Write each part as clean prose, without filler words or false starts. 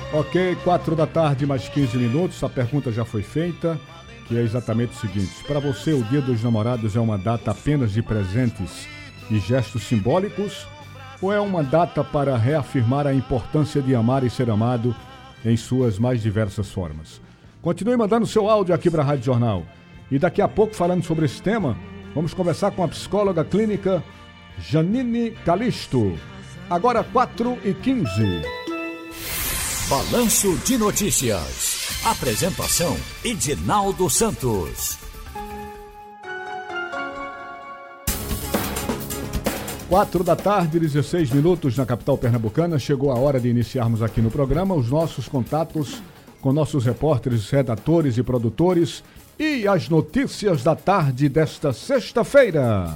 Ok, 4 da tarde, mais 15 minutos. A pergunta já foi feita, que é exatamente o seguinte: para você, o Dia dos Namorados é uma data apenas de presentes e gestos simbólicos, ou é uma data para reafirmar a importância de amar e ser amado em suas mais diversas formas? Continue mandando seu áudio aqui para a Rádio Jornal. E daqui a pouco, falando sobre esse tema, vamos conversar com a psicóloga clínica Janine Calisto. Agora 4h15. Balanço de Notícias. Apresentação: Edinaldo Santos. 4 da tarde, 16 minutos na capital pernambucana. Chegou a hora de iniciarmos aqui no programa os nossos contatos com nossos repórteres, redatores e produtores e as notícias da tarde desta sexta-feira.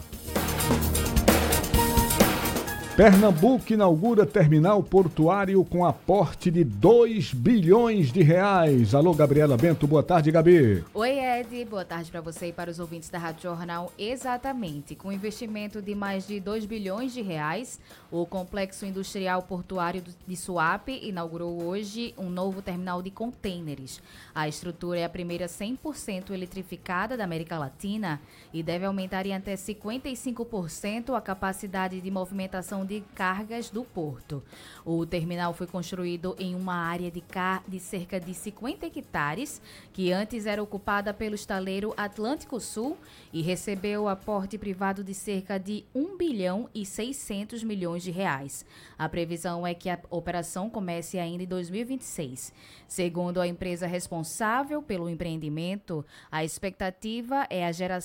Pernambuco inaugura terminal portuário com aporte de 2 bilhões de reais. Alô, Gabriela Bento, boa tarde, Gabi. Oi, Ed, boa tarde para você e para os ouvintes da Rádio Jornal. Exatamente, com investimento de mais de 2 bilhões de reais, o Complexo Industrial Portuário de Suape inaugurou hoje um novo terminal de contêineres. A estrutura é a primeira 100% eletrificada da América Latina e deve aumentar em até 55% a capacidade de movimentação de cargas do porto. O terminal foi construído em uma área de cerca de 50 hectares, que antes era ocupada pelo estaleiro Atlântico Sul e recebeu aporte privado de cerca de 1 bilhão e 600 milhões de reais. A previsão é que a operação comece ainda em 2026. Segundo a empresa responsável pelo empreendimento, a expectativa é a geração